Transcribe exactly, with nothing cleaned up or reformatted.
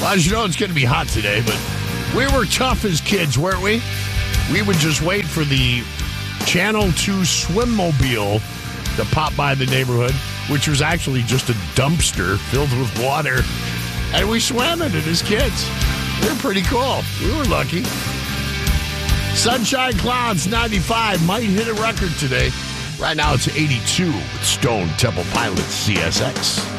Well, as you know, it's going to be hot today, but we were tough as kids, weren't we? We would just wait for the Channel two swimmobile to pop by the neighborhood, which was actually just a dumpster filled with water. And we swam in it as kids. We were pretty cool. We were lucky. Sunshine Clouds, ninety-five, might hit a record today. Right now it's eighty-two with Stone Temple Pilots C S X.